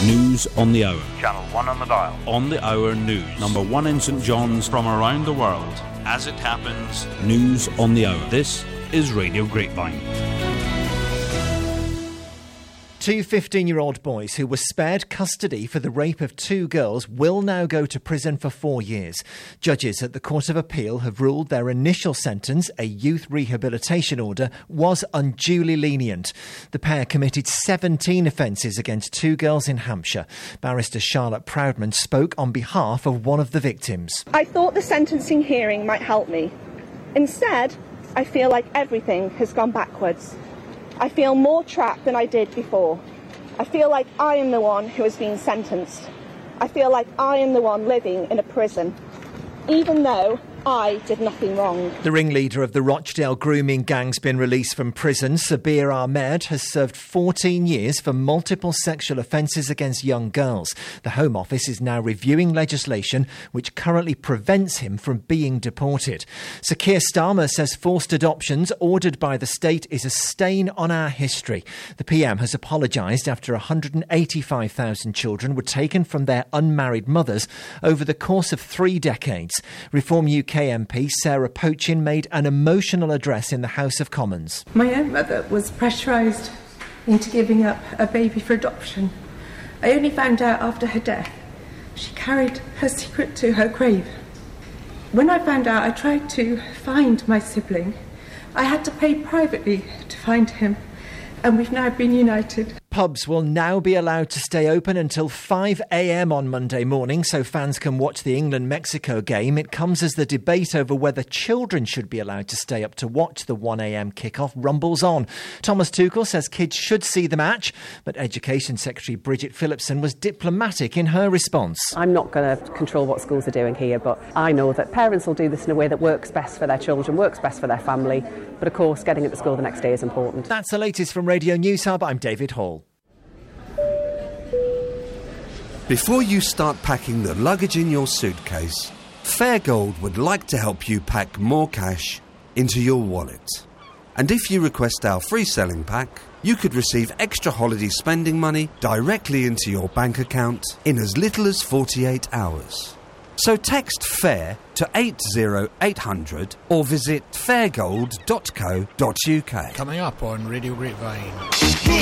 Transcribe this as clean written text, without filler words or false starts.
News on the hour. Channel 1 on the dial. On the hour news. Number 1 in St John's from around the world. As it happens, news on the hour. This is Radio Grapevine. 2 15-year-old boys who were spared custody for the rape of 2 girls will now go to prison for 4 years. Judges at the Court of Appeal have ruled their initial sentence, a youth rehabilitation order, was unduly lenient. The pair committed 17 offences against 2 girls in Hampshire. Barrister Charlotte Proudman spoke on behalf of one of the victims. I thought the sentencing hearing might help me. Instead, I feel like everything has gone backwards. I feel more trapped than I did before. I feel like I am the one who has been sentenced. I feel like I am the one living in a prison, even though I did nothing wrong. The ringleader of the Rochdale grooming gang's been released from prison. Sabir Ahmed has served 14 years for multiple sexual offences against young girls. The Home Office is now reviewing legislation which currently prevents him from being deported. Sir Keir Starmer says forced adoptions ordered by the state is a stain on our history. The PM has apologised after 185,000 children were taken from their unmarried mothers over the course of 3 decades. Reform UK MP Sarah Pochin made an emotional address in the House of Commons. My own mother was pressurised into giving up a baby for adoption. I only found out after her death. She carried her secret to her grave. When I found out, I tried to find my sibling. I had to pay privately to find him, and we've now been united. Pubs will now be allowed to stay open until 5 a.m. on Monday morning so fans can watch the England-Mexico game. It comes as the debate over whether children should be allowed to stay up to watch the 1 a.m. kickoff rumbles on. Thomas Tuchel says kids should see the match, but Education Secretary Bridget Phillipson was diplomatic in her response. I'm not going to control what schools are doing here, but I know that parents will do this in a way that works best for their children, works best for their family. But of course, getting it to school the next day is important. That's the latest from Radio News Hub. I'm David Hall. Before you start packing the luggage in your suitcase, Fairgold would like to help you pack more cash into your wallet. And if you request our free selling pack, you could receive extra holiday spending money directly into your bank account in as little as 48 hours. So text FAIR to 80800 or visit fairgold.co.uk. Coming up on Radio Grapevine.